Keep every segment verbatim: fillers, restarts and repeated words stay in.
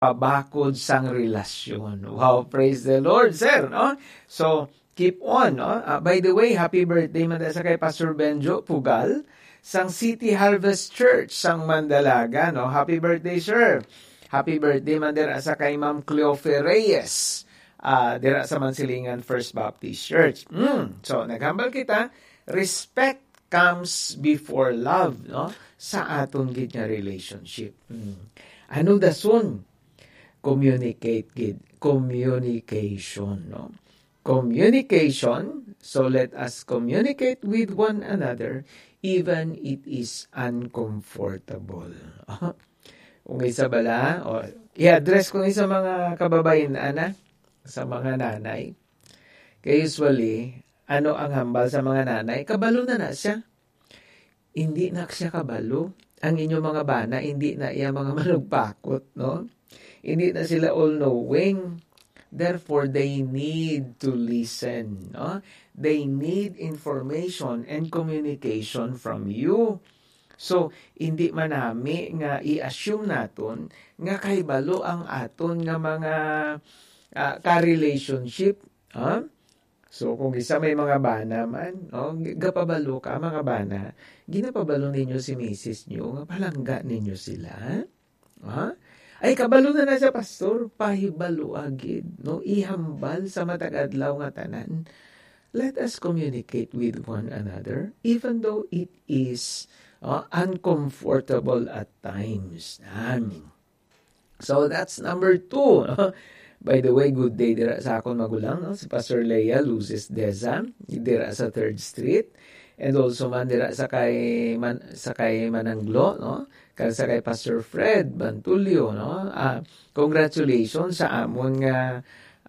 pabakod sang relasyon. Wow, praise the Lord, sir, no? So, keep on, no? Uh, by the way, happy birthday man sa kay Pastor Benjo Pugal sang City Harvest Church sang Mandalaga, no? Happy birthday, sir. Happy birthday man dira sa kay Ma'am Cleofe Reyes. Uh, dira sa Mansilingan First Baptist Church. Mm. So, naghambal kita, respect comes before love, no? Sa aton gid nga relationship. Mm. Ano dason? Communicate gid. Communication, no? Communication, so let us communicate with one another even it is uncomfortable. Kung isa bala, o i-address ko sa mga kababayan, ana, sa mga nanay. Kaya usually, ano ang hambal sa mga nanay? Kabalo na na siya. Hindi na siya kabalo. Ang inyong mga bana, hindi na iya mga malugpakot, no? Hindi na sila all-knowing. Therefore, they need to listen, no? They need information and communication from you. So, hindi manami nga i-assume naton nga kahibalo ang aton nga mga uh, ka-relationship. Huh? So, kung isa may mga bana man, no? Gapabalo ka, mga bana, ginapabalo ninyo si misis nyo, nga palangga ninyo sila. Huh? Ay, kabalo na na sa pastor, pahibalo agid, no? Ihambal sa matagadlaw nga tanan. Let us communicate with one another, even though it is uh, uncomfortable at times. Amen. So, that's number two. No? By the way, good day dira sa akong magulang, no? Si Pastor Leia Luzes Deza, dira sa third Street. And also man dira sa kay man, sa kay Mananglo, no? Kaya sa kay Pastor Fred Bantulio, no? Ah, congratulations sa amon nga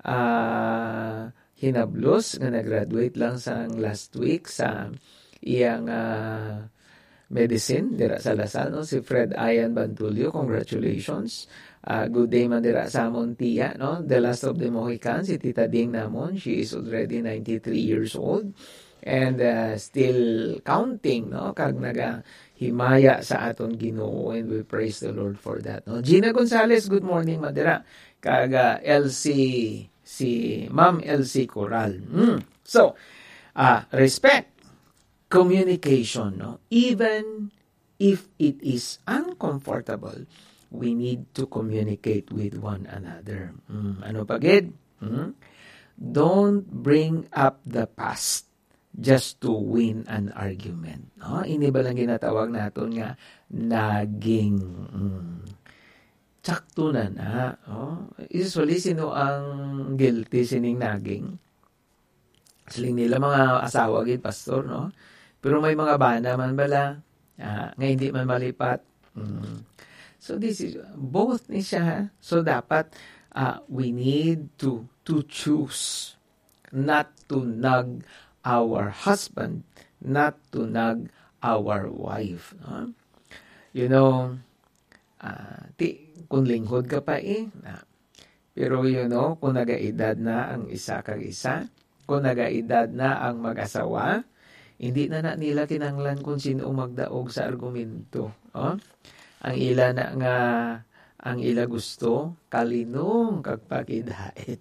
ah, hinablos nga nag-graduate lang sa last week sa iyang uh, medicine dira sa Lasal, no? Si Fred Ian Bantulio, congratulations. Uh, good day man dira sa amon tiya, no? The last of the Mohicans, si Tita Ding namon, she is already ninety-three years old and uh, still counting, no? Kag naga himaya sa aton Ginoo, and we praise the Lord for that, no? Gina Gonzalez, good morning madira. Kag uh, L C si Ma'am L C Coral. Mm. So, uh, respect, communication, no? Even if it is uncomfortable, we need to communicate with one another. Mm. Ano pa gid? Mm. Don't bring up the past just to win an argument. No? Ini ba lang ginatawag natin nga naging mm, tsakto na na. Oh? Usually, sino ang guilty sining naging? Siling nila mga asawa gid, pastor, no? Pero may mga bana man bala, ah, nga hindi man malipat. Mm. So this is both ni siya. So dapat uh, we need to to choose not to nag our husband, not to nag our wife. Huh? You know, uh, ti, kung linghod ka pa eh. Na. Pero you know, kung nagaedad na ang isa kag isa, kung nagaedad na ang mag-asawa, hindi na na nila kinanglan kung sino magdaog sa argumento. Huh? Ang ila na nga, ang ila gusto, kalinong kagpakidait.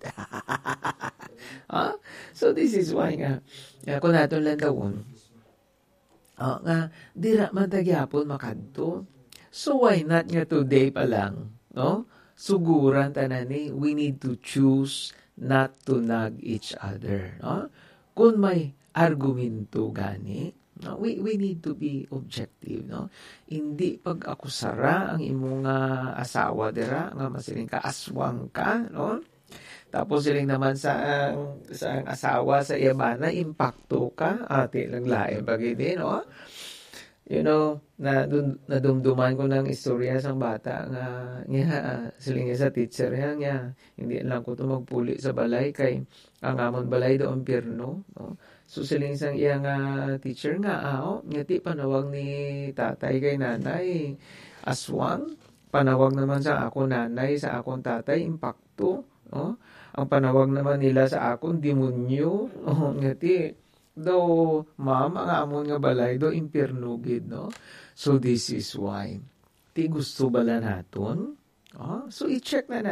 Huh? So this is why nga, uh, kung natin lang daon, uh, nga, dira man tagyapon makadto. So why not nga today pa lang, no? Suguran tanani, we need to choose not to nag each other, no? Kung may argumento gani, no? we we need to be objective, no? Hindi pag akusara ang imong uh, asawa dira nga masiling ka aswang ka, no? Tapos siling naman sa uh, sa ang asawa sa iyabana impacto ka, ati lang lain bagay din, no? You know, na nadumduman ko ng istorya sang bata nga nga uh, siling sa teacher niya nga hindi lang ko to magpuli sa balay kay ang amon balay do impierno, no? So siling sang iyang uh, teacher nga ao, nga ti panawag ni tatay kay nanay aswang, panawag naman sa ako nanay sa akong tatay impacto, no? Ang panawag naman nila sa akong demonyo, oh, nga ti do ma'am ang amon nga balay do impierno gid, no? So this is why ti gusto bala naton Oh, so i-check na